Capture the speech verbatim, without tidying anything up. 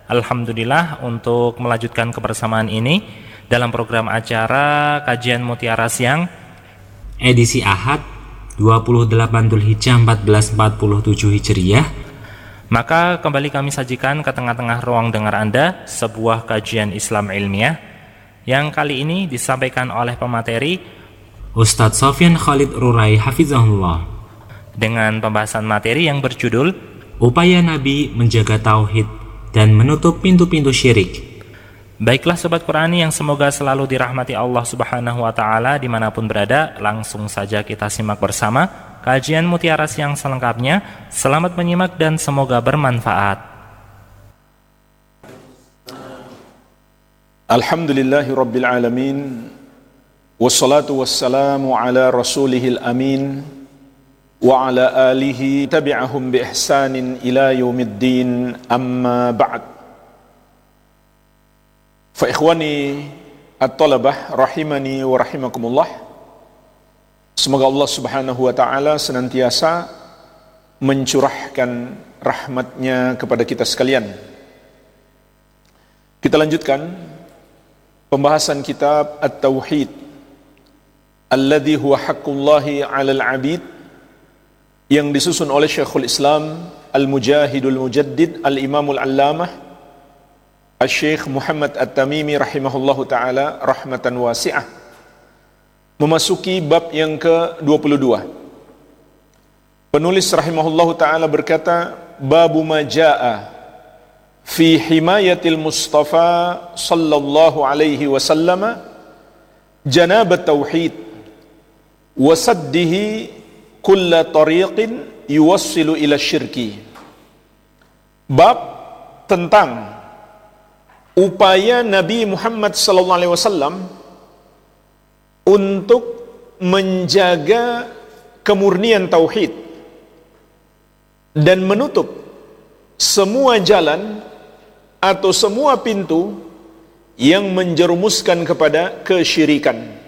Alhamdulillah untuk melanjutkan kebersamaan ini dalam program acara Kajian Mutiara Siang edisi Ahad dua puluh delapan Dzulhijjah seribu empat ratus empat puluh tujuh Hijriah. Maka kembali kami sajikan ke tengah-tengah ruang dengar Anda sebuah kajian Islam ilmiah yang kali ini disampaikan oleh pemateri Ustadz Sofyan Khalid Rurai Hafizahullah dengan pembahasan materi yang berjudul Upaya Nabi Menjaga Tauhid dan Menutup Pintu-Pintu Syirik. Baiklah Sobat Qurani yang semoga selalu dirahmati Allah Subhanahu wa Ta'ala dimanapun berada, langsung saja kita simak bersama kajian Mutiara Siang selengkapnya. Selamat menyimak dan semoga bermanfaat. Alhamdulillahi Rabbil Alamin, wassalatu wassalamu ala rasulihil amin, wa ala alihi tabi'ahum bi ihsanin ila yaumiddin, amma ba'd. Fa ikhwani at-talabah rahimani wa rahimakumullah, semoga Allah Subhanahu wa ta'ala senantiasa mencurahkan rahmatnya kepada kita sekalian. Kita lanjutkan pembahasan kitab At-Tauhid alladhi huwa haqqullahi 'alal 'abid, yang disusun oleh Syekhul Islam Al-Mujahidul Mujaddid Al-Imamul Allamah Al-Syekh Muhammad At-Tamimi rahimahullahu ta'ala rahmatan wasi'ah, memasuki bab yang ke dua puluh dua. Penulis rahimahullahu ta'ala berkata, Babu ma ja'a fi himayatil Mustafa sallallahu alaihi wasallam janabat tauhid wa saddihi kulla tariqin yuwassilu ila syirki. Bab tentang upaya Nabi Muhammad sallallahu alaihi wasallam untuk menjaga kemurnian tauhid dan menutup semua jalan atau semua pintu yang menjerumuskan kepada kesyirikan.